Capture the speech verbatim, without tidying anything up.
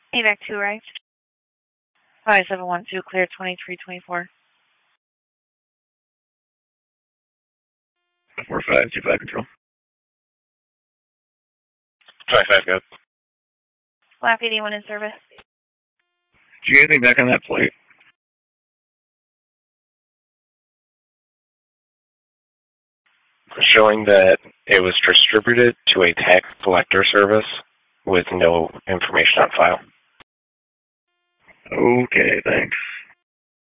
AVAC two arrived. five seven one two, clear twenty-three twenty-four. four five two five control. twenty-five, go. Flap eighty-one in service. Did you get anything back on that plate? Showing that it was distributed to a tax collector service with no information on file. Okay, thanks.